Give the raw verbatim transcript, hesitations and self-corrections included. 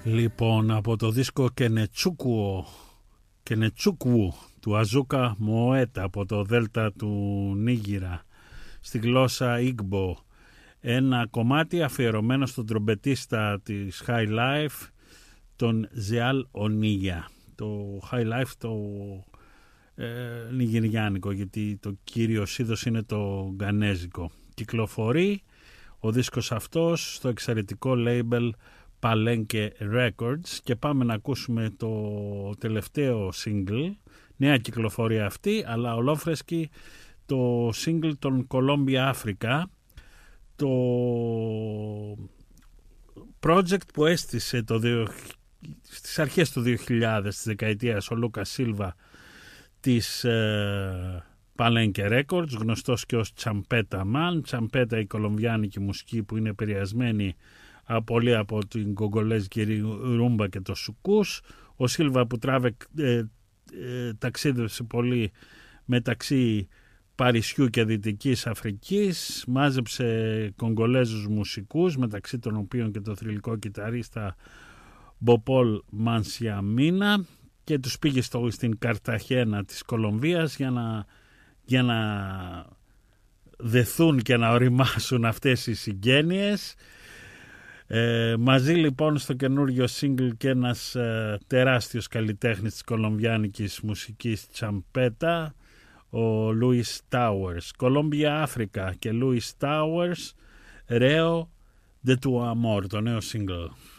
Λοιπόν, από το δίσκο Κενετσούκουο, Κενετσούκουου του Αζούκα Μοέτα από το Δέλτα του Νίγηρα στη γλώσσα Ίγμπο, ένα κομμάτι αφιερωμένο στον τρομπετίστα της High Life, τον Ζεάλ Ονίγια. Το High Life το ε, νιγηριάνικο, γιατί το κύριο είδος είναι το γκανέζικο. Κυκλοφορεί ο δίσκος αυτός στο εξαιρετικό label Palenque Records και πάμε να ακούσουμε το τελευταίο single, νέα κυκλοφορία αυτή, αλλά ολόφρεσκη, το single των Columbia Africa, το project που έστησε το δύο, στις αρχές του δύο χιλιάδες, της δεκαετίας, ο Λούκα Σίλβα της ε, Palenque Records, γνωστός και ως Champeta Man. Champeta, η κολομβιάνικη μουσική που είναι επηρεασμένη πολύ από την κογκολέζικη ρούμπα και το σουκούς. Ο Σίλβα που τράβε, ε, ε, ταξίδευσε πολύ μεταξύ Παρισιού και Δυτικής Αφρικής, μάζεψε κογκολέζους μουσικούς, μεταξύ των οποίων και το θρυλικό κιθαρίστα Μποπόλ Μανσιαμίνα, και τους πήγε στο, στην Καρταχένα της Κολομβίας για να, για να δεθούν και να οριμάσουν αυτές οι συγγένειες. Ε, μαζί λοιπόν στο καινούριο single και ένας ε, τεράστιος καλλιτέχνης της κολομβιάνικης μουσικής Champeta, ο Luis Towers. Columbia Africa και Luis Towers, Reo de tu Amor, το νέο single.